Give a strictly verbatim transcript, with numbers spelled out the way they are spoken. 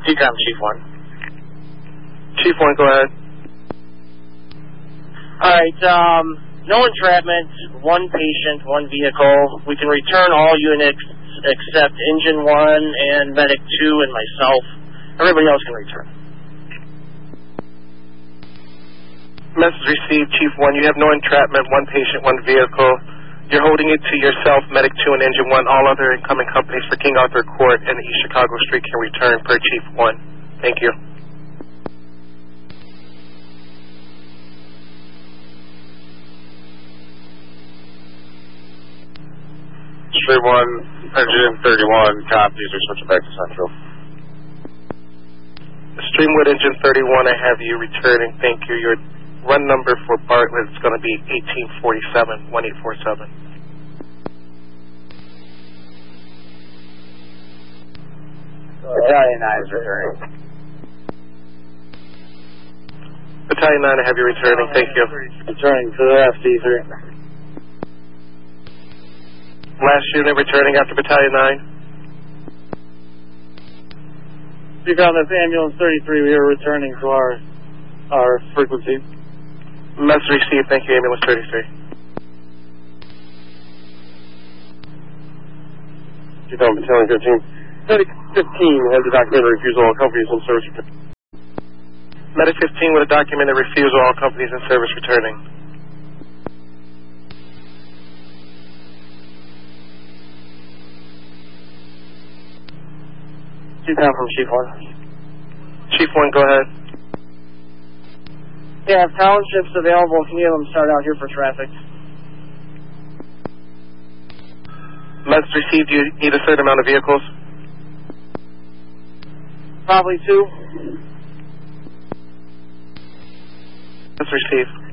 T COM, Chief one. Chief one, go ahead. All right, um, no entrapment, one patient, one vehicle. We can return all units except Engine one and Medic two and myself. Everybody else can return. Message received, Chief one. You have no entrapment, one patient, one vehicle. You're holding it to yourself, Medic two and Engine one. All other incoming companies for King Arthur Court and East Chicago Street can return per Chief one. Thank you. Street one, Engine thirty-one, copies are switching back to Central. Streamwood Engine thirty-one, I have you returning. Thank you. Your run number for Bartlett is going to be eighteen forty-seven, one eight four seven. Battalion nine is returning. Battalion nine, I have you returning. Thank you. Returning to the F D three. Last unit returning after Battalion nine. We found this ambulance thirty-three. We are returning to our our frequency. Message received. Thank you, ambulance thirty-three. Chief one, Battalion fifteen. Medic fifteen has a documented refusal all companies and service returning. Medic fifteen with a documented refusal all companies and service returning. Two pound from Chief one. Chief one, go ahead. Yeah, if townships available, can you have them start out here for traffic? Message received. Do you need a certain amount of vehicles? Probably two. Message received.